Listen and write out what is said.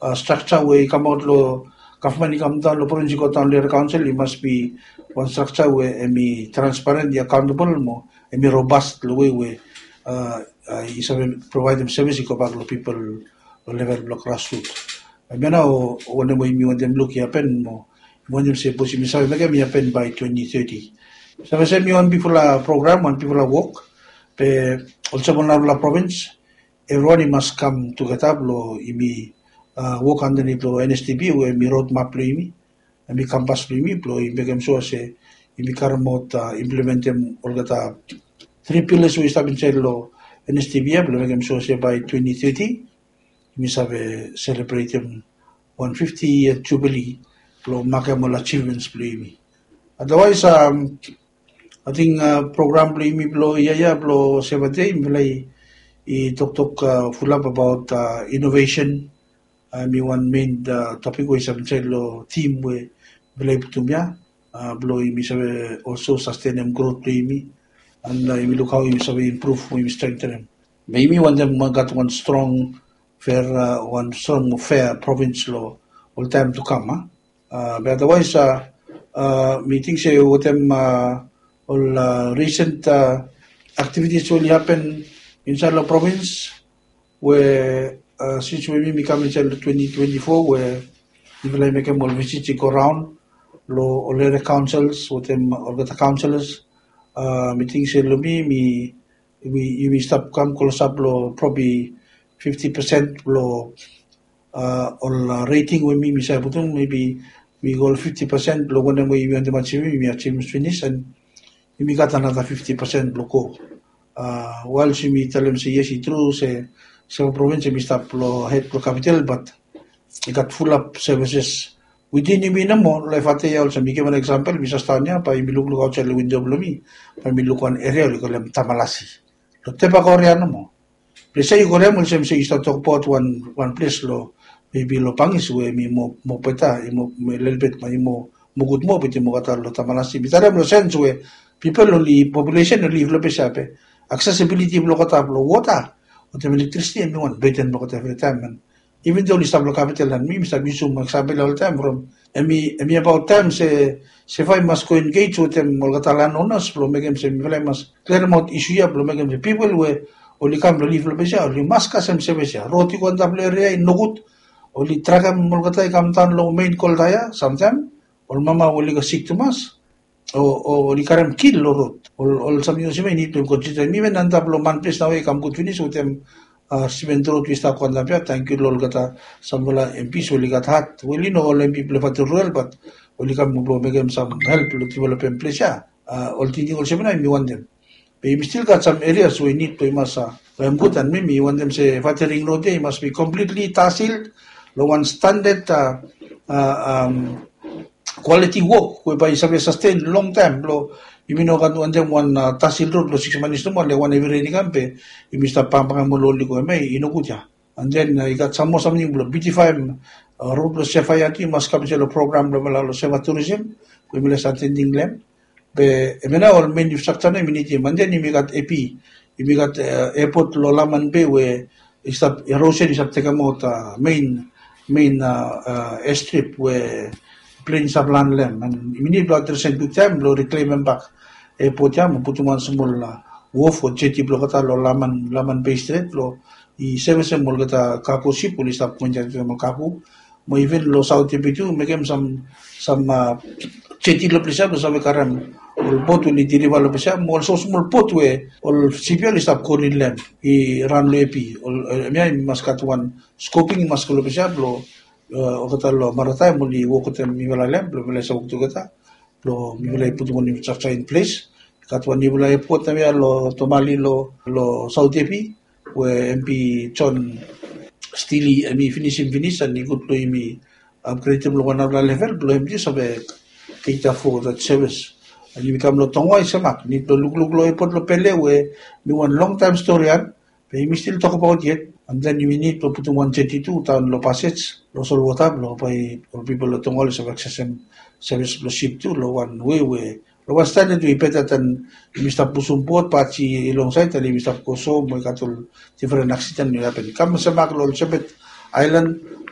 structure where come out lo government come down lo province ko down layer council, it must be one structure where emi transparent, accountable mo, emi robust lo way is provide them service ko bag lo people lo level lo grassroots. Mena o one mo imi them look yapen mo one them say possible sabi mega mi yapen by 2030. Sabi sa mi one people program, one people work, pe also mo la province, everyone must come together lo imi work underneath lo NSTP where mi roadmap lo imi campus lo imi lo imi sure se imi karamot implement them all gata 3 pillars we establish lo NSTP lo imi sure se by 2030 imi sabi celebrate 150-year jubilee lo makamol achievements lo imi. Otherwise I think program lo imi lo iya lo sebate imi I talk full up about innovation. Mi one main topic we sabi lo theme we belay putumya. Blo imi sabi also sustainable growth lo imi, and imi look how imi sabi improve, imi strengthen them. Maybe one them got one strong fair province lo all time to come. But otherwise meeting say what them all recent activities will happen inside the province, where since we become inside 2024, where if I make more visits go around, all the councils, with them, all the councillors, meeting say we stop come close up probably 50% all rating with me say maybe we go 50% when we want to achieve finish, and we got another 50% local. While she tell them say yes, it's true, say province we stop head pro capital, but it got full up services within you mo like ate also me give an example bisa stanya pa imiluk outside the window blomi pa imiluk one area ko lem Tamalasi lo tepa koreano mo please you korea mo sem say start talk about one place lo maybe lo pangis we mi mo peta mo little bit mo mugut mo piti mo kata lo Tamalasi bitare mo sense we people only population only lo pesape accessibility lo kata lo water o the electricity and one better mo kata every time, and even though listab lo capital and me Mr. Bisum magsabi all time from emi about time se fai mas ko engage with them mo katalan onas lo megem se mi mas clear about issue ya lo megem people we only come lo live lo besa only mas kasem se besa roti ko ndable area nogut only tragam mo kata kam tan lo main call daya sometime ol mama only ka sick to mas o likaram kill lo rot ol some you may need to consider me when andablo man place now come good finish with them Simendro twista ko andapya thank you lol kata sambola MP soli kat will know all MP play for rural but only come mo megem some help to develop place all thinking all seven I want them but we still got some areas we need to masa I'm good and me want them say watering road they must be completely tassil lo one standard quality work whereby sabi sustain long time lo imino kan one tasil road lo 6 months mo le one every campe imista pampangamololi ko may inukutya, and then I got something lo BT5 road lo sefayati mas kapselo program lo malalo seva tourism we mila attending lem be emena all main infrastructure na miniti and then imi got AP imi got airport lo laman be we isap erosion isap tekamot main airstrip where planes of land lem, and immediately after send good time lo reclaim them back airport ya maputuman small wharf o jetty lo kata lo laman bay street lo I service mo kata kaku ship police stop punja mo kaku mo even lo south pitu megem some jetty lo plisa lo sabe karam ol boat ni diriva lo plisa mo also small port we ol civil stop korin lem I ran lo epi ol mia maskat one scoping maskolo plisa lo o kata lo maratime mo li wokotem mi wala lem lo mele sa waktu kata lo mi wala putu mo ni structure in place katwa ni wala airport na lo tomali lo Saudi Epi where MP John Steely mi finish and ni good lo mi upgrade lo one level lo MP sabe kita for that service and you become lo tongwai samak ni lo lo airport lo pele we mi one long time story and we still talk about yet, and then you need to put 132 town lo passage lo sol watab lo by people lo tongwai sa access service lo ship to lo one way lo was standard we better than Mr. Pusumpot pachi ilong side tali Mr. Koso mo katol different accident ni happen kam sa maklol sabet island